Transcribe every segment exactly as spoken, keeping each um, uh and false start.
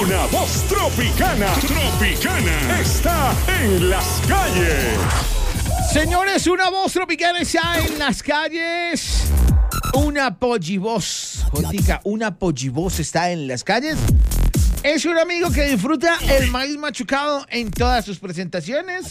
Una voz tropicana, tropicana, está en las calles. Señores, una voz tropicana está en las calles. Una pollivoz, Jotica, una pollivoz está en las calles. Es un amigo que disfruta el maíz machucado en todas sus presentaciones.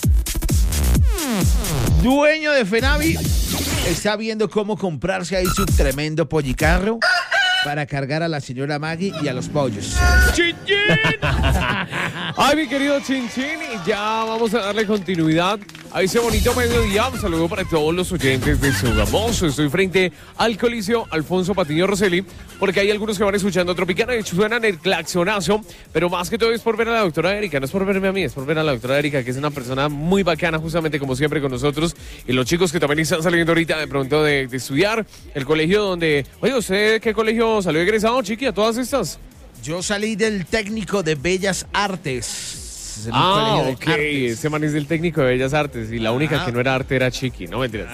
Dueño de Fenavi, está viendo cómo comprarse ahí su tremendo pollicarro para cargar a la señora Maggie y a los pollos. ¡Chinchín! Ay, mi querido Chinchín, y ya vamos a darle continuidad a ese bonito mediodía. Un saludo para todos los oyentes de Sogamoso. Estoy frente al Coliseo Alfonso Patiño Rosselli, porque hay algunos que van escuchando Tropicana y suenan el claxonazo, pero más que todo es por ver a la doctora Erika. No es por verme a mí, es por ver a la doctora Erika, que es una persona muy bacana, justamente como siempre con nosotros, y los chicos que también están saliendo ahorita de pronto de, de estudiar, el colegio donde... Oye, ¿usted qué colegio salió egresado, Chiqui, a todas estas? Yo salí del técnico de Bellas Artes. Ah, ok. Ese man es del técnico de Bellas Artes y la única ah. que no era arte era Chiqui, no mentiras.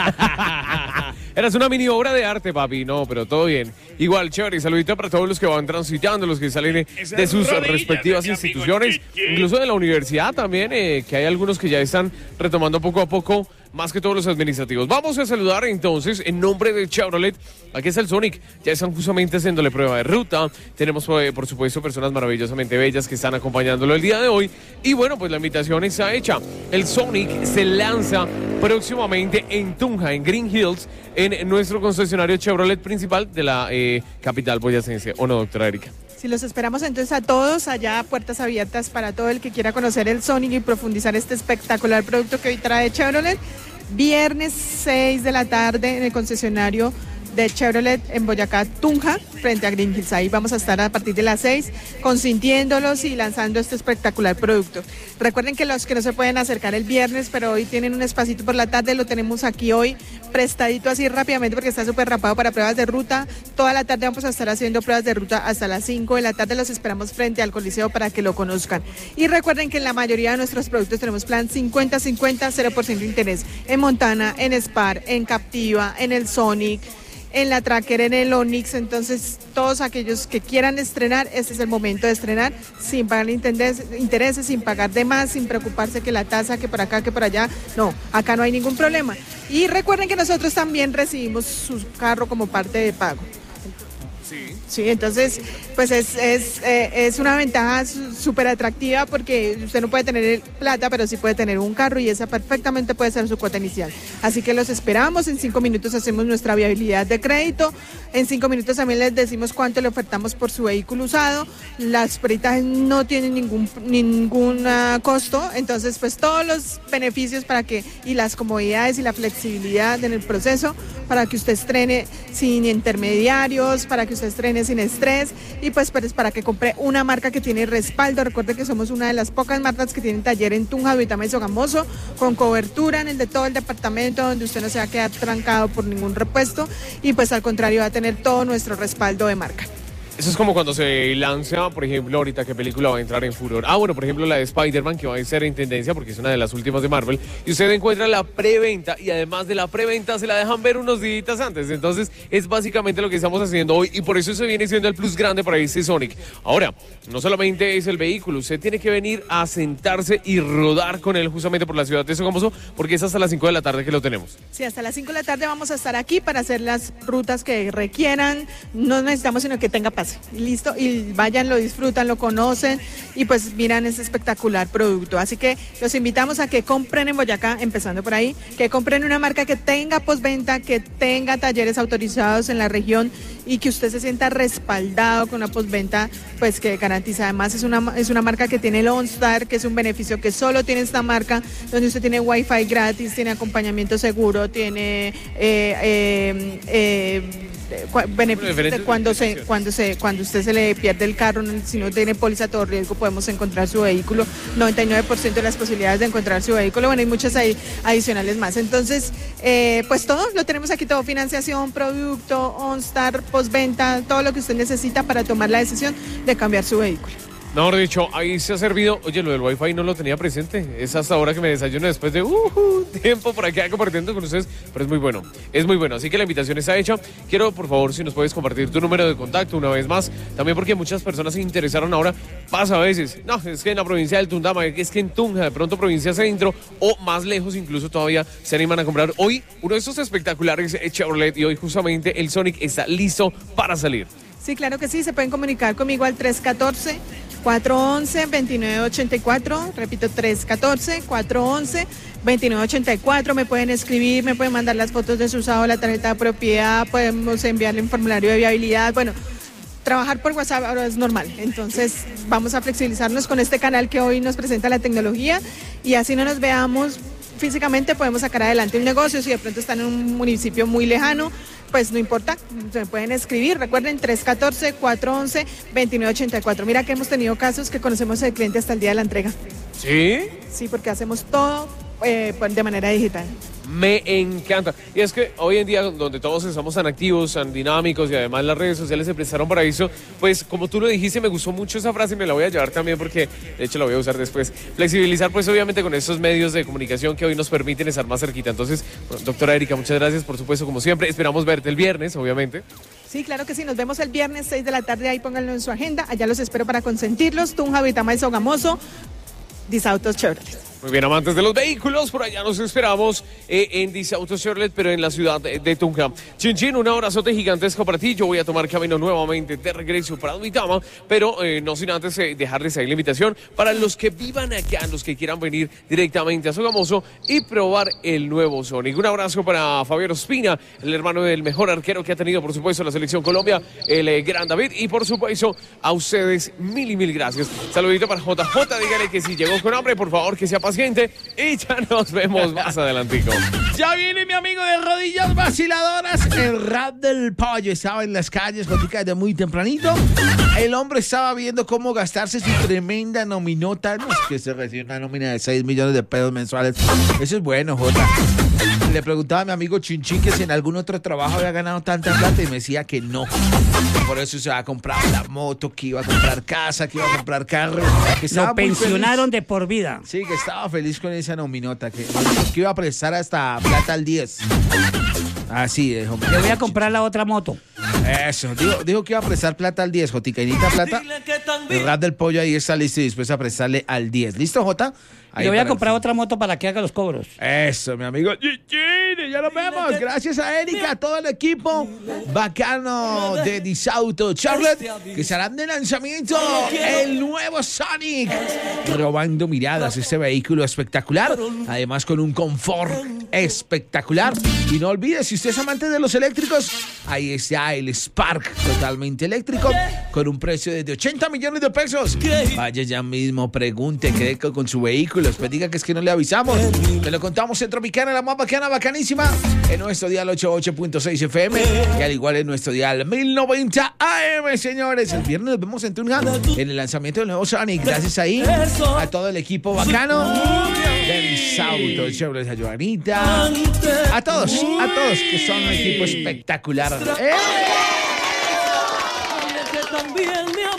Eras una mini obra de arte, papi, no, pero todo bien. Igual, chévere, saludito para todos los que van transitando, los que salen de sus respectivas instituciones, incluso de la universidad también, eh, que hay algunos que ya están retomando poco a poco, más que todos los administrativos. Vamos a saludar entonces en nombre de Chevrolet. Aquí está el Sonic, ya están justamente haciéndole prueba de ruta. Tenemos eh, por supuesto personas maravillosamente bellas que están acompañándolo el día de hoy. Y bueno, pues la invitación está hecha. El Sonic se lanza próximamente en Tunja, en Green Hills, en nuestro concesionario Chevrolet principal de la eh, capital boyacense. ¿O no, doctora Erika? Sí, los esperamos entonces a todos allá, puertas abiertas para todo el que quiera conocer el Sonic y profundizar este espectacular producto que hoy trae Chevrolet. Viernes seis de la tarde en el concesionario de Chevrolet en Boyacá, Tunja, frente a Green Hills. Ahí vamos a estar a partir de las seis consintiéndolos y lanzando este espectacular producto. Recuerden que los que no se pueden acercar el viernes, pero hoy tienen un espacito por la tarde, lo tenemos aquí hoy prestadito así rápidamente porque está súper rapado para pruebas de ruta. Toda la tarde vamos a estar haciendo pruebas de ruta hasta las cinco de la tarde. Los esperamos frente al Coliseo para que lo conozcan. Y recuerden que en la mayoría de nuestros productos tenemos plan cincuenta cincuenta, cero por ciento de interés en Montana, en Spar, en Captiva, en el Sonic, en la Tracker, en el Onix. Entonces todos aquellos que quieran estrenar, este es el momento de estrenar sin pagar intereses, intereses, sin pagar de más, sin preocuparse que la tasa, que por acá, que por allá. No, acá no hay ningún problema. Y recuerden que nosotros también recibimos su carro como parte de pago. Sí. Sí, entonces, pues es, es, eh, es una ventaja súper atractiva porque usted no puede tener plata, pero sí puede tener un carro y esa perfectamente puede ser su cuota inicial. Así que los esperamos, en cinco minutos hacemos nuestra viabilidad de crédito, en cinco minutos también les decimos cuánto le ofertamos por su vehículo usado, las peritajes no tienen ningún, ningún uh, costo, entonces pues todos los beneficios para que, y las comodidades y la flexibilidad en el proceso para que usted estrene sin intermediarios, para que usted estrene sin estrés y pues, pues para que compre una marca que tiene respaldo. Recuerde que somos una de las pocas marcas que tienen taller en Tunja, Duitama y Sogamoso, con cobertura en el de todo el departamento, donde usted no se va a quedar trancado por ningún repuesto y pues al contrario va a tener todo nuestro respaldo de marca. Eso es como cuando se lanza, por ejemplo, ahorita qué película va a entrar en furor. Ah, bueno, por ejemplo, la de Spider-Man, que va a ser en tendencia porque es una de las últimas de Marvel. Y usted encuentra la preventa y además de la preventa se la dejan ver unos días antes. Entonces, es básicamente lo que estamos haciendo hoy y por eso se viene siendo el plus grande para este Sonic. Ahora, no solamente es el vehículo, usted tiene que venir a sentarse y rodar con él justamente por la ciudad de Sogamoso porque es hasta las cinco de la tarde que lo tenemos. Sí, hasta las cinco de la tarde vamos a estar aquí para hacer las rutas que requieran. No necesitamos sino que tenga paz. Listo, y vayan, lo disfrutan, lo conocen y pues miran ese espectacular producto. Así que los invitamos a que compren en Boyacá, empezando por ahí, que compren una marca que tenga postventa, que tenga talleres autorizados en la región y que usted se sienta respaldado con una postventa pues que garantiza. Además es una, es una marca que tiene el OnStar, que es un beneficio que solo tiene esta marca, donde usted tiene Wi-Fi gratis, tiene acompañamiento seguro, tiene eh, eh, eh, beneficios de cuando se cuando se cuando usted se le pierde el carro, si no tiene póliza todo riesgo, podemos encontrar su vehículo, noventa y nueve por ciento de las posibilidades de encontrar su vehículo, bueno, hay muchas ahí adicionales más. Entonces, eh, pues todo lo tenemos aquí, todo, financiación, producto, OnStar, postventa, todo lo que usted necesita para tomar la decisión de cambiar su vehículo. Mejor dicho, ahí se ha servido. Oye, lo del Wi-Fi no lo tenía presente. Es hasta ahora que me desayuno después de uh, tiempo por aquí compartiendo con ustedes. Pero es muy bueno, es muy bueno. Así que la invitación está hecha. Quiero, por favor, si nos puedes compartir tu número de contacto una vez más. También porque muchas personas se interesaron ahora. Pasa a veces. No, es que en la provincia del Tundama, es que en Tunja, de pronto provincia centro o más lejos incluso todavía se animan a comprar hoy uno de estos espectaculares Chevrolet. Y hoy justamente el Sonic está listo para salir. Sí, claro que sí. Se pueden comunicar conmigo al tres uno cuatro, cuatro uno uno, dos nueve ocho cuatro, repito, tres uno cuatro, cuatro uno uno, dos nueve ocho cuatro, me pueden escribir, me pueden mandar las fotos de su usado, la tarjeta de propiedad, podemos enviarle un formulario de viabilidad, bueno, trabajar por WhatsApp ahora es normal, entonces vamos a flexibilizarnos con este canal que hoy nos presenta la tecnología y así no nos veamos físicamente, podemos sacar adelante un negocio, si de pronto están en un municipio muy lejano, pues no importa, se pueden escribir, recuerden tres uno cuatro, cuatro uno uno, dos nueve ocho cuatro. Mira que hemos tenido casos que conocemos al cliente hasta el día de la entrega. ¿Sí? Sí, porque hacemos todo eh, de manera digital. Me encanta. Y es que hoy en día, donde todos estamos tan activos, tan dinámicos y además las redes sociales se prestaron para eso, pues como tú lo dijiste, me gustó mucho esa frase y me la voy a llevar también porque de hecho la voy a usar después. Flexibilizar pues obviamente con estos medios de comunicación que hoy nos permiten estar más cerquita. Entonces, bueno, doctora Erika, muchas gracias por supuesto como siempre. Esperamos verte el viernes, obviamente. Sí, claro que sí, nos vemos el viernes seis de la tarde, ahí pónganlo en su agenda, allá los espero para consentirlos. Tunja, Vitama y Sogamoso, Disautos Chevrolet. Muy bien, amantes de los vehículos, por allá nos esperamos eh, en Disautos Chevrolet, pero en la ciudad de, de Tunja. Chin Chin, un abrazote gigantesco para ti. Yo voy a tomar camino nuevamente de regreso para Duitama, pero eh, no sin antes eh, dejarles ahí la invitación para los que vivan acá, los que quieran venir directamente a Sogamoso y probar el nuevo Sonic. Un abrazo para Fabián Ospina, el hermano del mejor arquero que ha tenido, por supuesto, la Selección Colombia, el eh, gran David, y por supuesto, a ustedes mil y mil gracias. Saludito para J J, dígale que si llegó con hambre, por favor, que sea paciente y ya nos vemos más adelantico. Ya viene mi amigo de rodillas vaciladoras, el rap del pollo. Estaba en las calles, botica de muy tempranito. El hombre estaba viendo cómo gastarse su tremenda nominota. No es que se recibe una nómina de seis millones de pesos mensuales. Eso es bueno, Jota. Le preguntaba a mi amigo Chinchín que si en algún otro trabajo había ganado tanta plata y me decía que no. Por eso se va a comprar la moto, que iba a comprar casa, que iba a comprar carro. Que Lo pensionaron de por vida. Sí, que estaba feliz con esa nominota, que, que iba a prestar hasta plata al diez. Así es, hombre. Le voy a comprar la otra moto. Eso, dijo, dijo que iba a prestar plata al diez, Jotica. Y necesita plata. El rap del pollo ahí está listo y después a prestarle al diez. ¿Listo, Jota? Ahí le voy a comprar el... otra moto para que haga los cobros. Eso, mi amigo. Chichini, ya nos vemos. Gracias a Erika, a todo el equipo bacano de Disautos Chevrolet, que estarán de lanzamiento el nuevo Sonic. Robando miradas, este vehículo espectacular. Además, con un confort espectacular. Y no olvides, si usted es amante de los eléctricos, ahí está el Spark, totalmente eléctrico, con un precio de ochenta millones de pesos. Vaya ya mismo, pregunte, quede con su vehículo. Después diga que es que no le avisamos. Te lo contamos en Tropicana, la más bacana, bacanísima, en nuestro dial ochenta y ocho punto seis F M y al igual en nuestro dial mil noventa A M, señores. El viernes nos vemos en Tunja en el lanzamiento del nuevo Sonic. Gracias ahí a todo el equipo bacano de Disautos Chevrolet, a Joanita, a todos, a todos que son un equipo espectacular. ¡Eh!